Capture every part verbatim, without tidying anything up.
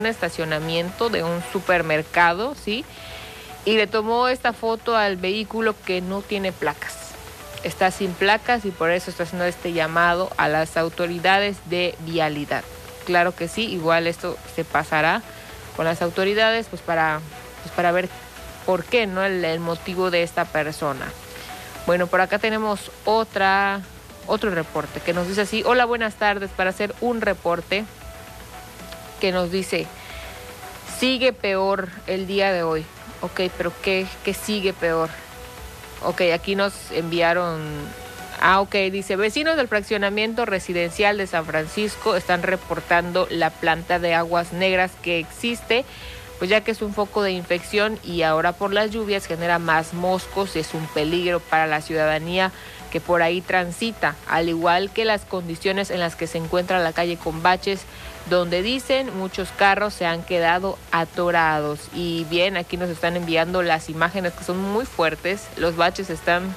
un estacionamiento de un supermercado, ¿sí? Y le tomó esta foto al vehículo que no tiene placas. Está sin placas y por eso está haciendo este llamado a las autoridades de vialidad. Claro que sí, igual esto se pasará con las autoridades pues para, pues para ver por qué, ¿no? El, el motivo de esta persona. Bueno, por acá tenemos otra, otro reporte que nos dice así: hola, buenas tardes, para hacer un reporte que nos dice, sigue peor el día de hoy. Ok, pero ¿qué, qué sigue peor? Ok, aquí nos enviaron... Ah, ok, dice, vecinos del fraccionamiento residencial de San Francisco están reportando la planta de aguas negras que existe, pues ya que es un foco de infección y ahora por las lluvias genera más moscos, es un peligro para la ciudadanía que por ahí transita, al igual que las condiciones en las que se encuentra la calle con baches, donde dicen muchos carros se han quedado atorados. Y bien, aquí nos están enviando las imágenes que son muy fuertes, los baches están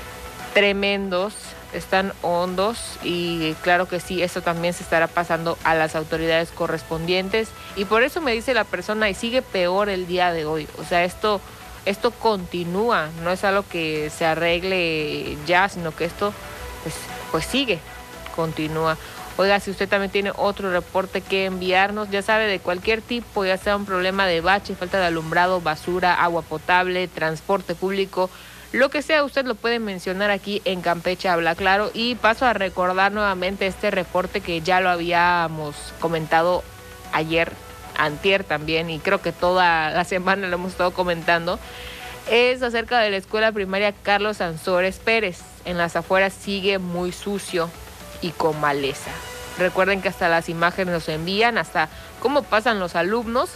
tremendos, están hondos y claro que sí, esto también se estará pasando a las autoridades correspondientes y por eso me dice la persona, y sigue peor el día de hoy. O sea, esto, esto continúa, no es algo que se arregle ya, sino que esto pues, pues sigue, continúa. Oiga, si usted también tiene otro reporte que enviarnos, ya sabe, de cualquier tipo, ya sea un problema de bache, falta de alumbrado, basura, agua potable, transporte público, lo que sea, usted lo puede mencionar aquí en Campeche Habla Claro. Y paso a recordar nuevamente este reporte que ya lo habíamos comentado ayer, antier también, y creo que toda la semana lo hemos estado comentando. Es acerca de la escuela primaria Carlos Sansores Pérez. En las afueras sigue muy sucio y con maleza. Recuerden que hasta las imágenes nos envían, hasta cómo pasan los alumnos.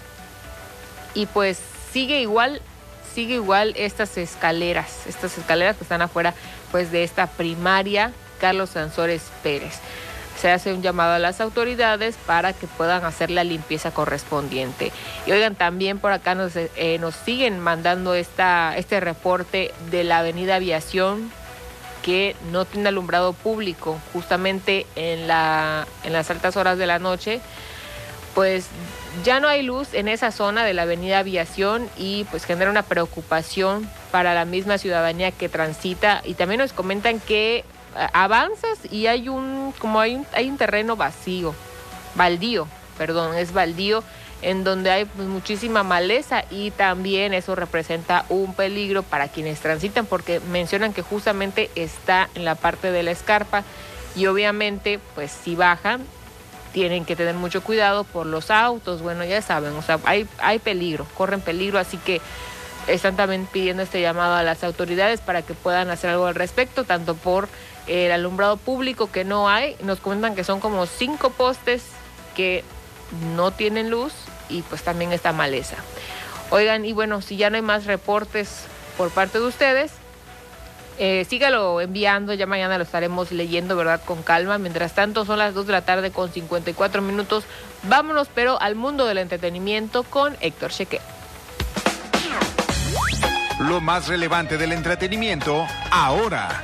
Y pues sigue igual... Sigue igual estas escaleras, estas escaleras que están afuera pues de esta primaria Carlos Sansores Pérez. Se hace un llamado a las autoridades para que puedan hacer la limpieza correspondiente. Y oigan, también por acá nos, eh, nos siguen mandando esta, este reporte de la avenida Aviación, que no tiene alumbrado público justamente en, la, en las altas horas de la noche. Pues ya no hay luz en esa zona de la avenida Aviación y pues genera una preocupación para la misma ciudadanía que transita. Y también nos comentan que avanzas y hay un, como hay un, hay un terreno vacío, baldío, perdón, es baldío, en donde hay pues, muchísima maleza y también eso representa un peligro para quienes transitan, porque mencionan que justamente está en la parte de la escarpa y obviamente pues si bajan, tienen que tener mucho cuidado por los autos, bueno, ya saben, o sea, hay, hay peligro, corren peligro, así que están también pidiendo este llamado a las autoridades para que puedan hacer algo al respecto, tanto por el alumbrado público que no hay, nos comentan que son como cinco postes que no tienen luz y pues también está maleza. Oigan, y bueno, si ya no hay más reportes por parte de ustedes, Eh, sígalo enviando, ya mañana lo estaremos leyendo, ¿verdad? Con calma. Mientras tanto, son las dos de la tarde con cincuenta y cuatro minutos. Vámonos, pero al mundo del entretenimiento con Héctor Cheque. Lo más relevante del entretenimiento ahora.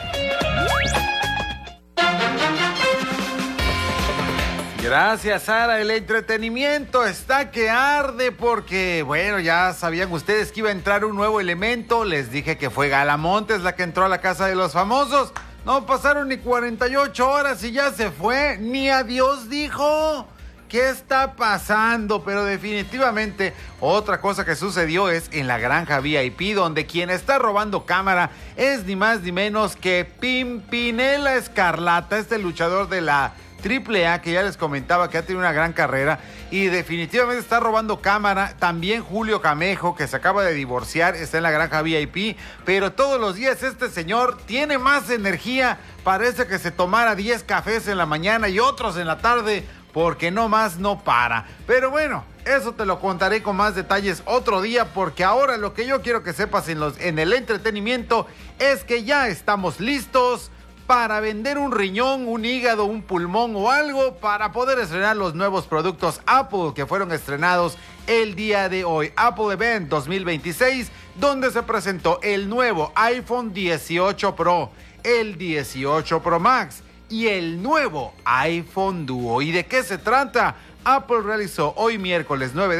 Gracias, Sara. El entretenimiento está que arde porque, bueno, ya sabían ustedes que iba a entrar un nuevo elemento. Les dije que fue Gala Montes la que entró a la Casa de los Famosos. No pasaron ni cuarenta y ocho horas y ya se fue. Ni adiós dijo. ¿Qué está pasando? Pero definitivamente otra cosa que sucedió es en la Granja V I P, donde quien está robando cámara es ni más ni menos que Pimpinela Escarlata, este luchador de la Triple A, que ya les comentaba que ha tenido una gran carrera y definitivamente está robando cámara. También Julio Camejo, que se acaba de divorciar, está en la Granja V I P, pero todos los días este señor tiene más energía, parece que se tomara diez cafés en la mañana y otros en la tarde, porque no más no para. Pero bueno, eso te lo contaré con más detalles otro día, porque ahora lo que yo quiero que sepas en, los, en el entretenimiento es que ya estamos listos para vender un riñón, un hígado, un pulmón o algo para poder estrenar los nuevos productos Apple que fueron estrenados el día de hoy. Apple Event dos mil veintiséis, donde se presentó el nuevo iPhone dieciocho Pro, el dieciocho Pro Max y el nuevo iPhone Duo. ¿Y de qué se trata? Apple realizó hoy miércoles nueve